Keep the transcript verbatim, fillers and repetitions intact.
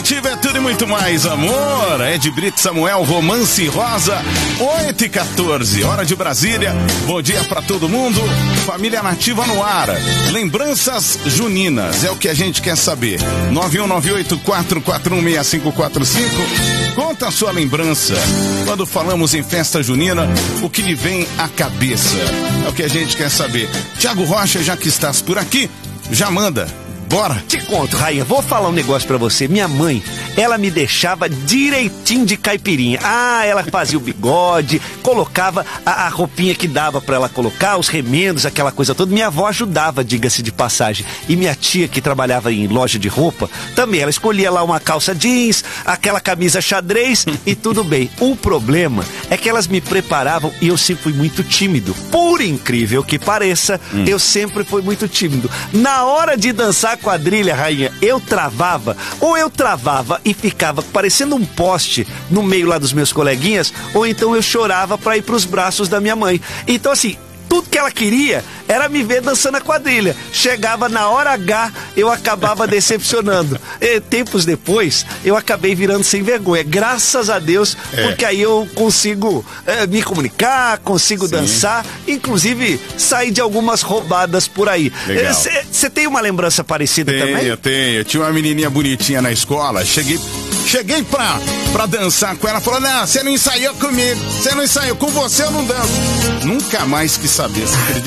Nativa é tudo e muito mais, amor. Ed Brito, Samuel, Romance Rosa, oito e quatorze, hora de Brasília. Bom dia pra todo mundo. Família Nativa no ar. Lembranças juninas, é o que a gente quer saber. nove um nove oito quatro quatro um seis cinco quatro cinco. Conta a sua lembrança. Quando falamos em festa junina, o que lhe vem à cabeça? É o que a gente quer saber. Tiago Rocha, já que estás por aqui, já manda. Bora. Te conto, Rainha, vou falar um negócio pra você. Minha mãe, ela me deixava direitinho de caipirinha. Ah, ela fazia o bigode, colocava a, a roupinha que dava pra ela colocar, os remendos, aquela coisa toda. Minha avó ajudava, diga-se de passagem. E minha tia, que trabalhava em loja de roupa, também, ela escolhia lá uma calça jeans, aquela camisa xadrez e tudo bem. O problema é que elas me preparavam e eu sempre fui muito tímido. Por incrível que pareça, hum. eu sempre fui muito tímido. Na hora de dançar quadrilha, Rainha, eu travava, ou eu travava e ficava parecendo um poste no meio lá dos meus coleguinhas, ou então eu chorava pra ir pros braços da minha mãe. Então assim, tudo que ela queria era me ver dançando a quadrilha. Chegava na hora H, eu acabava decepcionando. E, tempos depois, eu acabei virando sem vergonha. Graças a Deus, é. porque aí eu consigo é, me comunicar, consigo Sim. dançar, inclusive sair de algumas roubadas por aí. Você tem uma lembrança parecida tenho, também? Tenho, tenho. Eu tinha uma menininha bonitinha na escola, cheguei... Cheguei pra, pra dançar com ela, falou, não, você não ensaiou comigo, você não ensaiou, com você eu não danço. Nunca mais quis saber, você acredita?